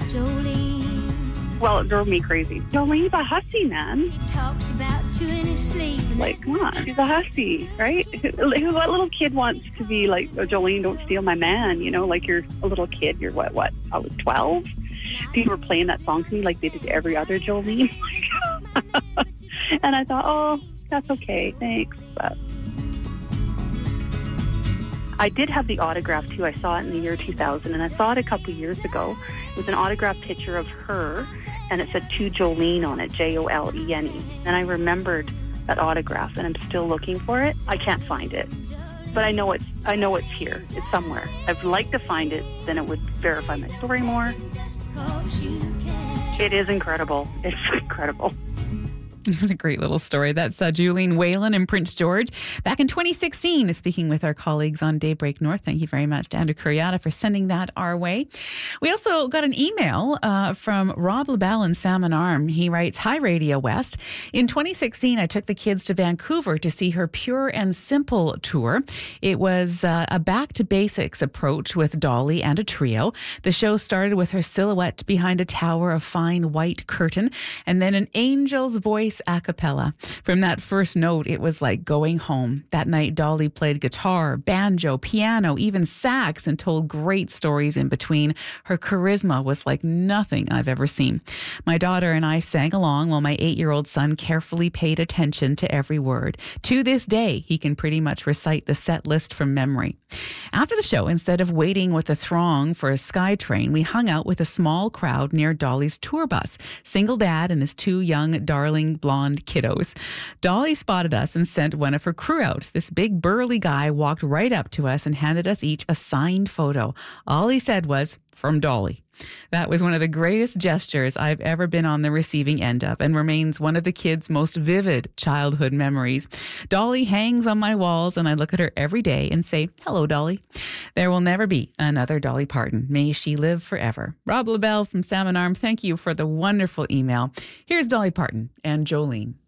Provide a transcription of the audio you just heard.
Jolene. Well, it drove me crazy. Jolene's a hussy, man. He talks about you in his sleep. Like, come on, she's a hussy, right? What little kid wants to be like, oh, Jolene, don't steal my man, you know, like you're a little kid, you're what, I was 12? People were playing that song to me like they did every other Jolene. And I thought, oh, that's okay, thanks. But I did have the autograph, too. I saw it in the year 2000, and I saw it a couple years ago. It was an autographed picture of her, and it said to Jolene on it, Jolene. And I remembered that autograph, and I'm still looking for it. I can't find it, but I know it's here. It's somewhere. I'd like to find it, then it would verify my story more. It is incredible. It's incredible. What a great little story. That's Jolene Whalen in Prince George back in 2016, speaking with our colleagues on Daybreak North. Thank you very much to Andrew Curiata for sending that our way. We also got an email from Rob LaBelle in Salmon Arm. He writes, "Hi, Radio West. In 2016, I took the kids to Vancouver to see her Pure and Simple tour. It was a back-to-basics approach with Dolly and a trio. The show started with her silhouette behind a tower of fine white curtain, and then an angel's voice a cappella. From that first note, it was like going home. That night, Dolly played guitar, banjo, piano, even sax, and told great stories in between. Her charisma was like nothing I've ever seen. My daughter and I sang along while my 8-year-old son carefully paid attention to every word. To this day, he can pretty much recite the set list from memory. After the show, instead of waiting with the throng for a SkyTrain, we hung out with a small crowd near Dolly's tour bus. Single dad and his 2 young, darling blonde kiddos. Dolly spotted us and sent one of her crew out. This big burly guy walked right up to us and handed us each a signed photo. All he said was, 'From Dolly.' That was one of the greatest gestures I've ever been on the receiving end of and remains one of the kids' most vivid childhood memories. Dolly hangs on my walls and I look at her every day and say, 'Hello, Dolly.' There will never be another Dolly Parton. May she live forever." Rob LaBelle from Salmon Arm, thank you for the wonderful email. Here's Dolly Parton and Jolene.